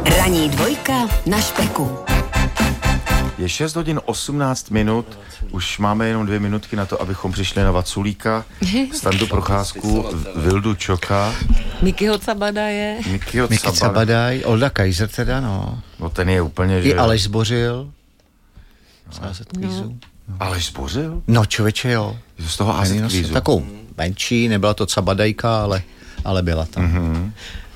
Ranní dvojka na Špeku. Je 6 hodin 18 minut, už máme jenom 2 minutky na to, abychom přišli na Vaculíka, Standu Procházku, Vildu Čoka, Mikyho Cabadaje, Miky Cabadaj, Olda Kaiser teda, no. No ten je úplně, že... I Aleš Zbořil. No. Aleš Zbořil? No člověče, jo. Z toho AZ kvízu. Takovou menší, nebyla to Cabadajka, ale byla tam. Mm-hmm.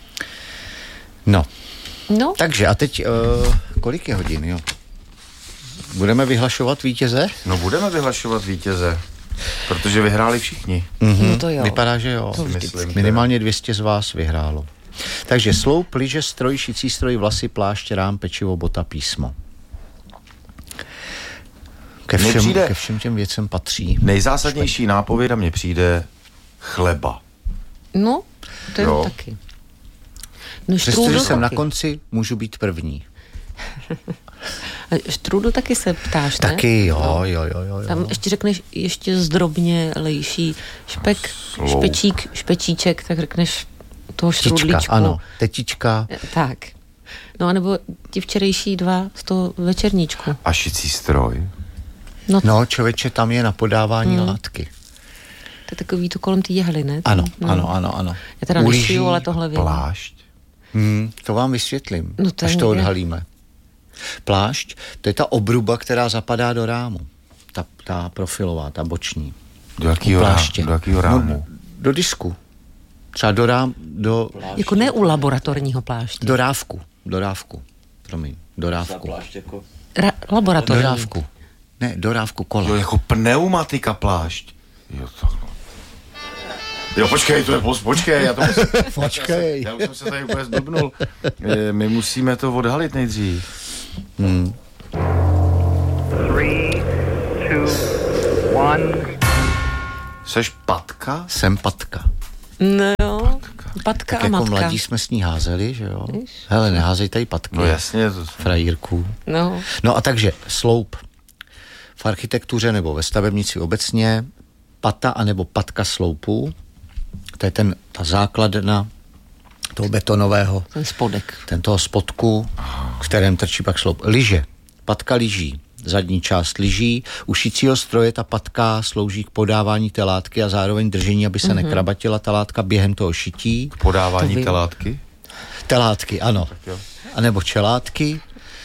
No. Takže a teď, kolik je hodin, jo? Budeme vyhlašovat vítěze? No budeme vyhlašovat vítěze, protože vyhráli všichni. Mm-hmm. No to jo. Vypadá, že jo. Minimálně 200 z vás vyhrálo. Takže sloup, lyže, stroj, šicí stroj, vlasy, plášť, rám, pečivo, bota, písmo. Ke všem těm věcem patří. Nejzásadnější nápověda mně přijde chleba. No, to je taky. No, přestože jsem na konci, můžu být první. Štrůdl taky se ptáš, ne? Taky, jo. Tam ještě řekneš ještě zdrobně lejší špek, špečíček, tak řekneš toho štrůdličku. Ano, tetička. Tak. No, anebo ti včerejší 2 z toho večerníčku. A šicí stroj? No, člověče, tam je na podávání látky. To je takový to kolem té jehly, ne? Ano. Já teda nešiju, ale tohle vím. Plášť? To vám vysvětlím, no až to odhalíme. Plášť, to je ta obruba, která zapadá do rámu. Ta profilová, ta boční. Do jakého rámu? No, do disku. Třeba do jako ne u laboratorního pláště. Do rávku. Promiň, do rávku. Jako... Laboratorní. Do rávku. Ne, do rávku kola. Jo, jako pneumatika plášť. Jo, tak no. Jo, počkej, já to musím... Počkej. Já už jsem se tady úplně zdobnul. My musíme to odhalit nejdřív. 3, 2, 1. Seš Patka? Jsem Patka. No jo, Patka tak a jako matka. mladí jsme s ní házeli, že jo? Hele, neházej tady Patky. No jasně. Frajírku. No a takže sloup v architektuře nebo ve stavebnici obecně, pata anebo patka sloupů, to je ta základna toho betonového. Ten spodek. Toho spodku, v kterém trčí pak sloup. Lyže. Patka lyží. Zadní část lyží. U šicího stroje ta patka slouží k podávání té látky a zároveň držení, aby se nekrabatila ta látka během toho šití. K podávání té látky? Telátky, ano. A nebo čelátky.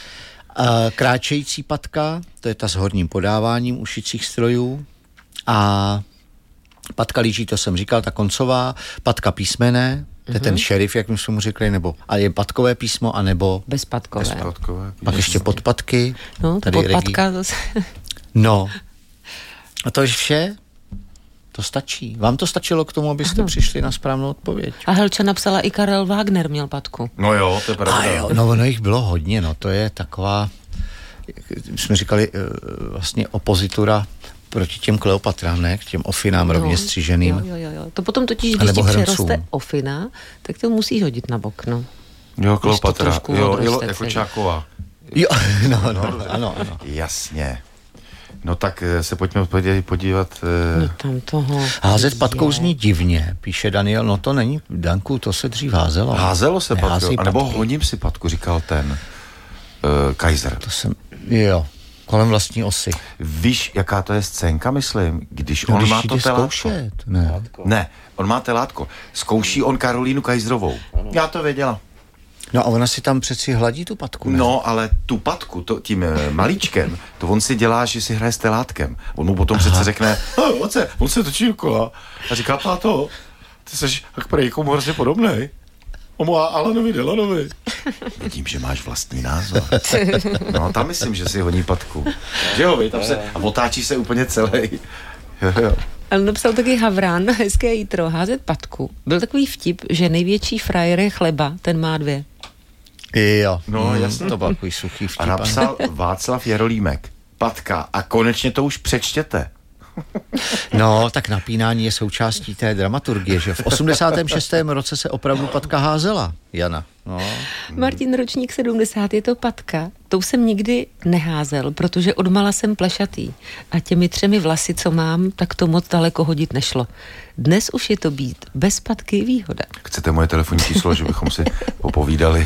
Kráčející patka, to je ta s horním podáváním u šicích strojů. A patka lyží, to jsem říkal, ta koncová. Patka písmené, to je ten šerif, jak my jsme mu řekli, nebo a je patkové písmo, anebo bezpatkové. Pak ještě podpatky. No, to podpatka zase. No. A to je vše? To stačí. Vám to stačilo k tomu, abyste přišli na správnou odpověď. A Helča napsala, i Karel Wagner měl patku. No jo, to je pravda. No ono jich bylo hodně, no to je taková, jsme říkali, vlastně opozitura proti těm Kleopatrám, ne? K těm ofinám rovně střiženým. Jo. To potom totiž, když ti přeroste ofina, tak to musíš hodit na bok, no. Jo, Kleopatra. Jo, jako Čáková. Jo, ano. Jasně. No tak se pojďme podívat. No tam toho. Házet patkou zní divně, píše Daniel. No to není, Danku, to se dřív házelo. Házelo se patkou, anebo honím si patku, říkal ten Kaiser. To jsem, jo. Kolem vlastní osy. Víš, jaká to je scénka, myslím? Když on má to telátko. Ne, on má telátko. Zkouší on Karolínu Kaiserovou. Já to věděla. No a ona si tam přeci hladí tu patku, ne? No, ale tu patku, tím malíčkem, to on si dělá, že si hraje s telátkem. On mu potom přece řekne, on se točí dokola. A říká, táto, ty seš jak prej někomu hrozně podobnej. Omu Alanovi Delanovi. Vidím, že máš vlastní názor. No, tam myslím, že si honí patku. Že jo, tam se, a otáčí se úplně celý. Jo. Ale napsal taky Havrán, hezké jítro, házet patku. Byl takový vtip, že největší frajer je chleba, ten má 2. Jo, no jasně. To byl takový suchý vtip. A napsal Václav Jarolímek, patka, a konečně to už přečtěte. No, tak napínání je součástí té dramaturgie, že v 86. roce se opravdu patka házela, Jana. No. Martin Ročník 70, je to patka. Tou jsem nikdy neházel, protože odmala jsem plešatý. A těmi 3 vlasy, co mám, tak to moc daleko hodit nešlo. Dnes už je to být bez patky výhoda. Chcete moje telefonní číslo, že bychom si popovídali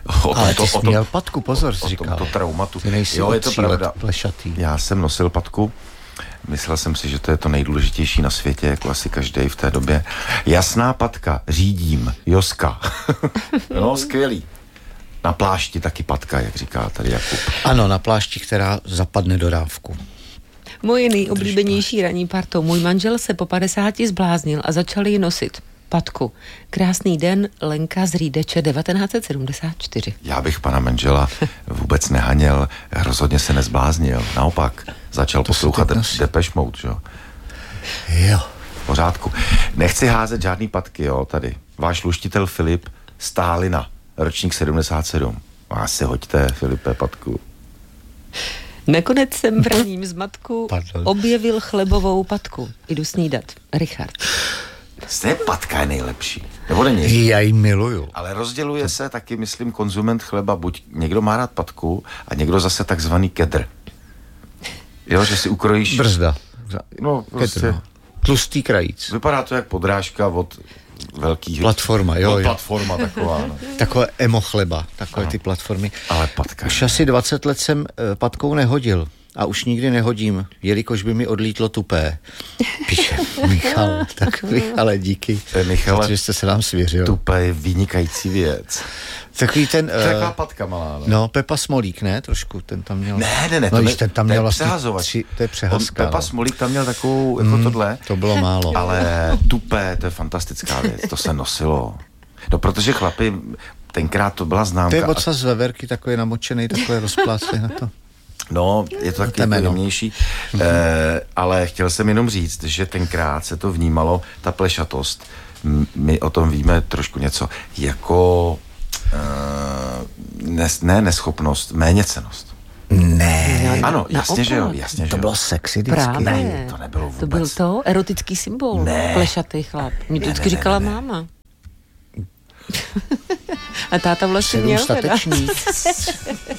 Ale ty jsi měl patku, pozor, jsi o říkal. tomto traumatu. Ty nejsi Jo, od je to 3 let pravda. plešatý. Já jsem nosil patku. Myslel jsem si, že to je to nejdůležitější na světě, jako asi každý v té době. Jasná patka, řídím, Joska. No, skvělý. Na plášti taky patka, jak říká tady Jakub. Ano, na plášti, která zapadne do dávku. Moje nejoblíbenější ranní parto. Můj manžel se po 50 zbláznil a začal ji nosit. Patku. Krásný den, Lenka z Řídeče, 1974. Já bych pana manžela vůbec nehaněl, rozhodně se nezbláznil. Naopak, začal poslouchat Depeche Mode, jo. Jo. V pořádku. Nechci házet žádný patky, jo, tady. Váš luštitel Filip Stálina, ročník 77. Asi hoďte, Filipe, patku. Nakonec jsem v ranním zmatku Pardon. objevil chlebovou patku. Jdu snídat. Richard. Zde patka je nejlepší. Nebo není? Já ji miluju. Ale rozděluje se taky, myslím, konzument chleba. Buď někdo má rád patku a někdo zase takzvaný kedr. Jo, že si ukrojíš... Brzda. No, prostě... No. Tlustý krajíc. Vypadá to jak podrážka od velkých... Platforma, jo, od jo. platforma taková, no. Takové emo chleba, takové ty platformy. Ale patka... Už asi 20 let jsem patkou nehodil. A už nikdy nehodím, jelikož by mi odlítlo tupé. Píše Michal, tak Michale, díky. Michale, že jste se nám svěřil. Tupé je vynikající věc. Takový ten... Taková patka malá, no. No, Pepa Smolík, ne? Trošku, ten tam měl... Ne, no, ten tam měl vlastně přehazovač. To je přehazka. Pepa Smolík tam měl takovou, jako tohle. To bylo málo. Ale tupé, to je fantastická věc, to se nosilo. No, protože chlapi, tenkrát to byla známka. To je ocas z veverky, takový namočený, takový rozpláclý na to. No, je to taky jako jemnější, ale chtěl jsem jenom říct, že tenkrát se to vnímalo, ta plešatost, my o tom víme trošku něco, jako neschopnost, méněcenost. Ne. Ano, jasně, že jo, jasně, že To jo. bylo sexy vždycky. Právě. Ne, to nebylo vůbec. To byl to erotický symbol. Ne. Plešatý chlap. Mě to vždycky říkala máma. A táta vlastně Sedm měl teda. statečník.